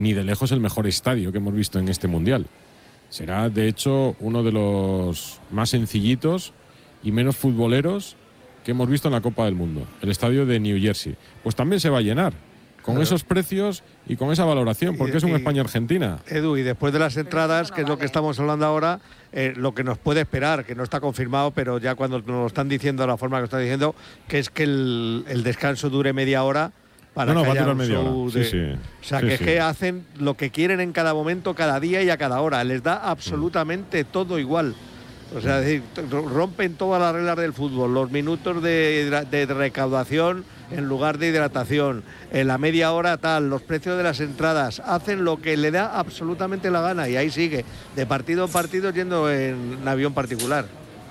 ni de lejos el mejor estadio que hemos visto en este Mundial. Será, de hecho, uno de los más sencillitos y menos futboleros que hemos visto en la Copa del Mundo, el estadio de New Jersey. Pues también se va a llenar, con esos precios y con esa valoración, porque es un España-Argentina. Edu, y después de las entradas, que es lo que estamos hablando ahora, lo que nos puede esperar, que no está confirmado, pero ya cuando nos lo están diciendo de la forma que lo están diciendo, que es que el descanso dure media hora. Para va a que haya durar un media hora. show Sí, sí. O sea, Sí, que es sí. que hacen lo que quieren en cada momento, cada día y a cada hora. Les da absolutamente todo igual. O sea, es decir, rompen todas las reglas del fútbol. Los minutos de recaudación en lugar de hidratación. En la media hora tal, los precios de las entradas. Hacen lo que le da absolutamente la gana. Y ahí sigue, de partido en partido, yendo en avión particular.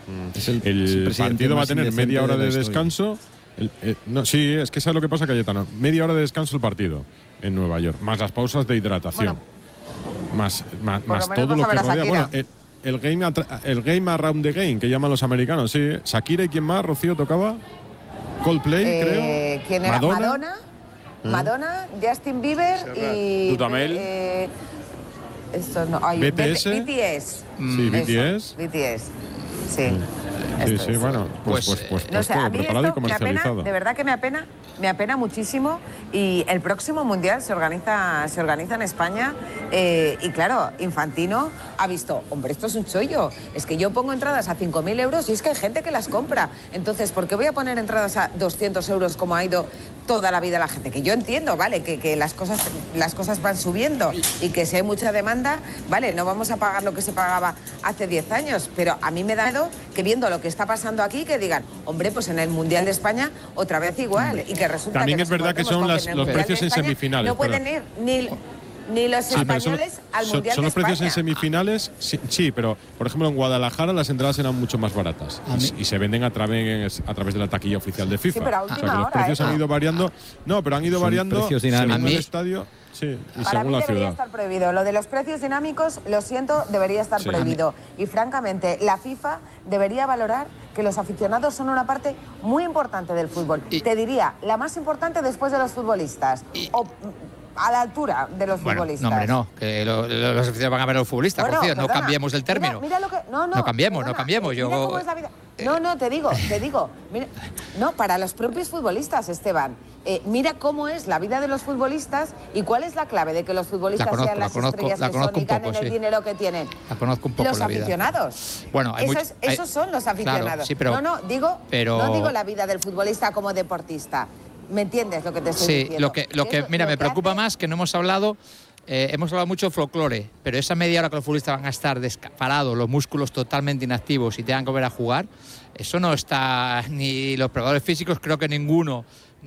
El partido va a tener media hora de descanso. No, sí, es que sabes lo que pasa, Cayetano. Media hora de descanso el partido en Nueva York, más las pausas de hidratación, más todo lo que rodea. Bueno, el game around the game que llaman los americanos, sí. Shakira y quién más, Rocío, tocaba. Coldplay, creo. ¿Quién era? Madonna, Justin Bieber y Dudamel. Esto no, BTS. BTS. Sí, BTS. BTS. Sí. Sí, bueno, pues no sé, todo a mí preparado y esto comercializado. de verdad que me apena muchísimo, y el próximo Mundial se organiza en España, y claro, Infantino ha visto, hombre, esto es un chollo, es que yo pongo entradas a 5.000 euros y es que hay gente que las compra, entonces, ¿por qué voy a poner entradas a 200 euros como ha ido toda la vida la gente? Que yo entiendo, vale, que las cosas van subiendo y que si hay mucha demanda, vale, no vamos a pagar lo que se pagaba hace 10 años, pero a mí me da miedo que viendo lo que está pasando aquí, que digan, hombre, pues en el Mundial de España otra vez igual, y que resulta también que es verdad que son los precios en semifinales. No pueden ir ni los españoles al Mundial son los de precios en España. semifinales, sí, pero por ejemplo en Guadalajara las entradas eran mucho más baratas y se venden a través de la taquilla oficial de FIFA. Sí, pero a o sea última que los hora, precios han ido variando. No, pero han ido variando precios dinámicos. según el estadio, sí, y Para según mí la debería ciudad. estar prohibido. Lo de los precios dinámicos, lo siento, debería estar prohibido. Y francamente, la FIFA debería valorar que los aficionados son una parte muy importante del fútbol. Te diría, la más importante después de los futbolistas. O a la altura de los futbolistas. No, hombre, no, que los aficionados van a ver a los futbolistas, Bueno, por cierto, no perdona, cambiemos el término. Mira lo que, No cambiemos. Mira cómo es la vida. No, te digo. Mira, no, para los propios futbolistas, Esteban. Mira cómo es la vida de los futbolistas y cuál es la clave de que los futbolistas sean las estrellas que son y ganen el dinero que tienen. La conozco un poco, los la vida. aficionados. Bueno, esos son los aficionados. Claro, sí, pero, no digo la vida del futbolista como deportista. ¿Me entiendes lo que te estoy diciendo? Sí, lo que mira, me preocupa más que no hemos hablado mucho de folclore, pero esa media hora que los futbolistas van a estar parados, los músculos totalmente inactivos y tengan que volver a jugar, eso no está, ni los preparadores físicos, creo que ninguno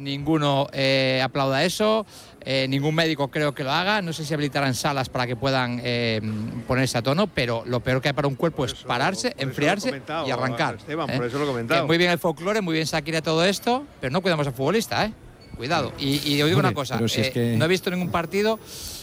aplauda eso, ningún médico creo que lo haga, no sé si habilitarán salas para que puedan ponerse a tono, pero lo peor que hay para un cuerpo es pararse, enfriarse y arrancar. Esteban, por eso lo he comentado. Muy bien el folclore, muy bien Shakira, todo esto, pero no cuidamos al futbolista, cuidado. Y os digo una cosa, si es que... no he visto ningún partido,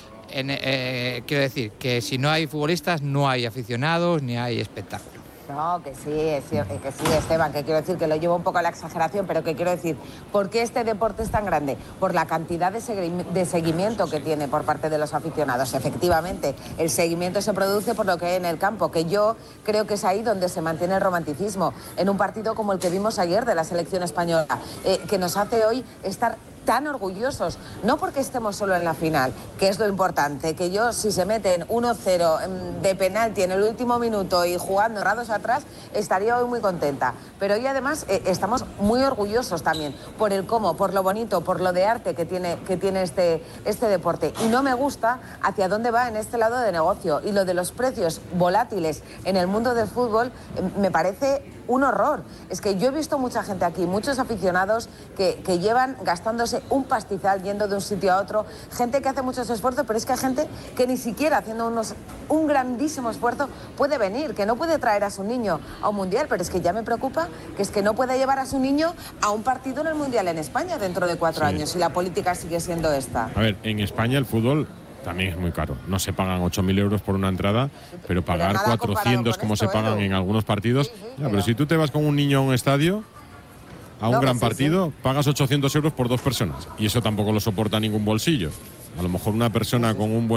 quiero decir, que si no hay futbolistas no hay aficionados ni hay espectáculo. No, que sí, Esteban, que quiero decir que lo llevo un poco a la exageración, pero que quiero decir, ¿por qué este deporte es tan grande? Por la cantidad de seguimiento que tiene por parte de los aficionados. Efectivamente, el seguimiento se produce por lo que hay en el campo, que yo creo que es ahí donde se mantiene el romanticismo, en un partido como el que vimos ayer de la selección española, que nos hace hoy estar tan orgullosos, no porque estemos solo en la final, que es lo importante, que yo si se meten 1-0 de penalti en el último minuto y jugando rados atrás, estaría hoy muy contenta. Pero hoy además estamos muy orgullosos también por el cómo, por lo bonito, por lo de arte que tiene este deporte. Y no me gusta hacia dónde va en este lado de negocio. Y lo de los precios volátiles en el mundo del fútbol me parece un horror. Es que yo he visto mucha gente aquí, muchos aficionados que llevan gastándose un pastizal yendo de un sitio a otro, gente que hace muchos esfuerzos, pero es que hay gente que ni siquiera haciendo un grandísimo esfuerzo puede venir, que no puede traer a su niño a un mundial, pero es que ya me preocupa que es que no puede llevar a su niño a un partido en el mundial en España dentro de 4 años y la política sigue siendo esta. A ver, en España el fútbol también es muy caro. No se pagan 8.000 euros por una entrada, pero pagar 400 como se pagan en algunos partidos. Pero si tú te vas con un niño a un estadio, a un gran partido, pagas 800 euros por 2 personas. Y eso tampoco lo soporta ningún bolsillo. A lo mejor una persona con un buen